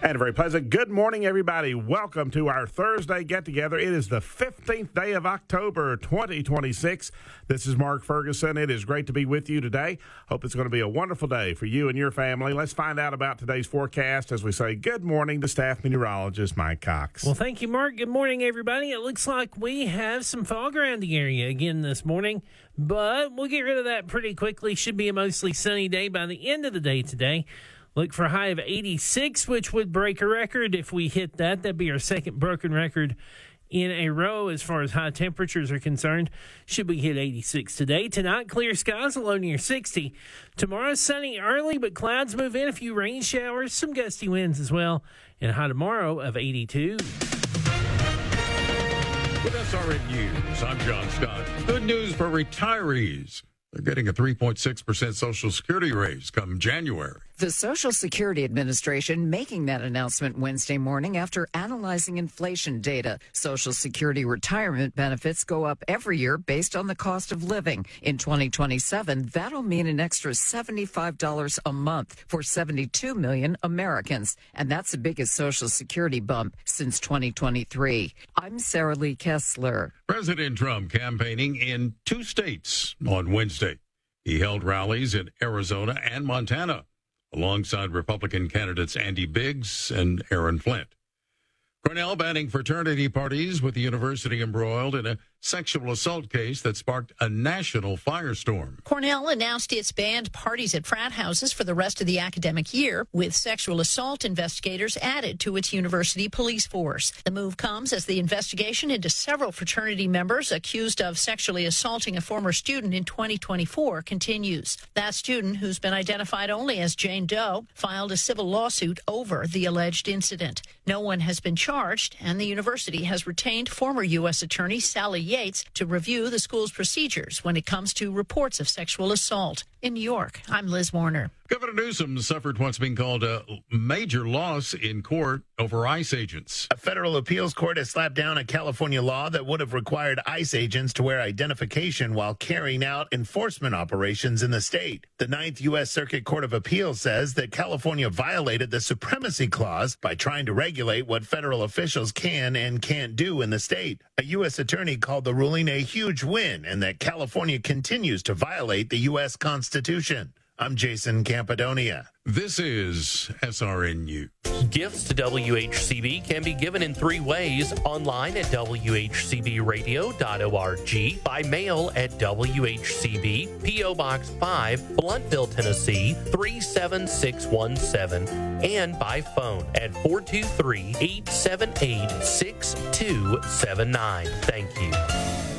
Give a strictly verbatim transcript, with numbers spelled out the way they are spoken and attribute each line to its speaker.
Speaker 1: And a very pleasant good morning, everybody. Welcome to our Thursday get-together. It is the fifteenth day of October, twenty twenty-six. This is Mark Ferguson. It is great to be with you today. Hope it's going to be a wonderful day for you and your family. Let's find out about today's forecast as we say good morning to staff meteorologist Mike Cox.
Speaker 2: Well, thank you, Mark. Good morning, everybody. It looks like we have some fog around the area again this morning, but we'll get rid of that pretty quickly. Should be a mostly sunny day by the end of the day today. Look for a high of eighty-six, which would break a record. If we hit that, that'd be our second broken record in a row as far as high temperatures are concerned. Should we hit eighty-six today? Tonight, clear skies, a low near sixty. Tomorrow, sunny early, but clouds move in. A few rain showers, some gusty winds as well. And a high tomorrow of eighty-two.
Speaker 3: With S R N News, I'm John Scott. Good news for retirees. They're getting a three point six percent Social Security raise come January.
Speaker 4: The Social Security Administration making that announcement Wednesday morning after analyzing inflation data. Social Security retirement benefits go up every year based on the cost of living. In twenty twenty-seven, that'll mean an extra seventy-five dollars a month for seventy-two million Americans. And that's the biggest Social Security bump since twenty twenty-three. I'm Sarah Lee Kessler.
Speaker 3: President Trump campaigning in two states on Wednesday. He held rallies in Arizona and Montana, alongside Republican candidates Andy Biggs and Aaron Flint. Cornell banning fraternity parties with the university embroiled in a sexual assault case that sparked a national firestorm.
Speaker 5: Cornell announced it's banned parties at frat houses for the rest of the academic year, with sexual assault investigators added to its university police force. The move comes as the investigation into several fraternity members accused of sexually assaulting a former student in twenty twenty-four continues. That student, who's been identified only as Jane Doe, filed a civil lawsuit over the alleged incident. No one has been charged, and the university has retained former U S Attorney Sally Yates to review the school's procedures when it comes to reports of sexual assault. In New York, I'm Liz Warner.
Speaker 3: Governor Newsom suffered what's being called a major loss in court over ICE agents.
Speaker 6: A federal appeals court has slapped down a California law that would have required ICE agents to wear identification while carrying out enforcement operations in the state. The Ninth U S Circuit Court of Appeals says that California violated the Supremacy Clause by trying to regulate what federal officials can and can't do in the state. A U S attorney called the ruling a huge win and that California continues to violate the U S Constitution. I'm Jason Campadonia.
Speaker 3: This is S R N News.
Speaker 7: Gifts to W H C B can be given in three ways: online at W H C B radio dot org, by mail at W H C B, P O Box five, Blountville, Tennessee three seven six one seven, and by phone at four two three, eight seven eight, six two seven nine. Thank you.